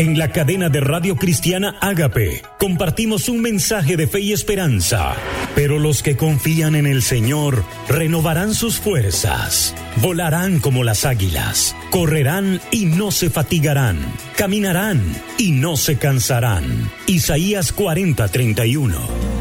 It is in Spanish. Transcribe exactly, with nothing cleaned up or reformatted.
En la cadena de Radio Cristiana Ágape compartimos un mensaje de fe y esperanza. Pero los que confían en el Señor renovarán sus fuerzas, volarán como las águilas, correrán y no se fatigarán, caminarán y no se cansarán. Isaías cuarenta, treinta y uno.